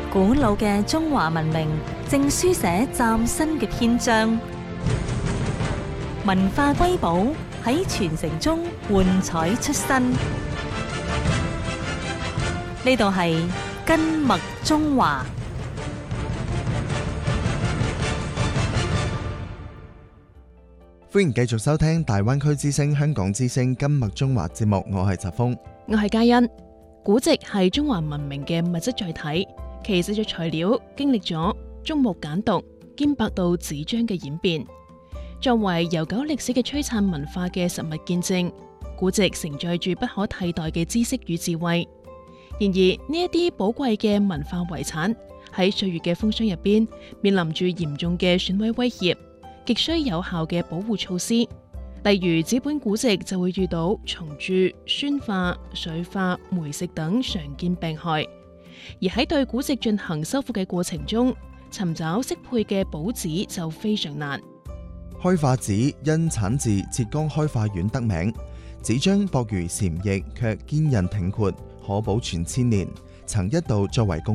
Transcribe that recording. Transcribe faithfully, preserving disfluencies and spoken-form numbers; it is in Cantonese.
古老嘅中華文明正書寫嶄新嘅篇章，文化瑰寶喺傳承中喚彩出新。呢度係根脈中華。 歡迎繼續收聽大灣區之聲香港之聲根脈中華節目，我係澤峰， 我係嘉欣。古籍係中華文明嘅物質載體，其製作材料經歷咗竹木簡牘兼百道紙張嘅演變，作為悠久歷史嘅璀璨文化嘅實物見證，古籍承載住不可替代嘅知識與智慧。然而呢一啲寶貴嘅文化遺產喺歲月嘅風霜入邊，面臨住嚴重嘅損毀威脅，極需有效嘅保護措施。例如紙本古籍就會遇到蟲蛀、酸化、水化、霉蝕等常見病害，而喺對古籍進行修復嘅過程中，尋找適配嘅補紙就非常難。 開化紙因產自浙江開化縣得名，紙張薄如蟬翼，卻堅韌挺闊，可保存千年，曾一度作為貢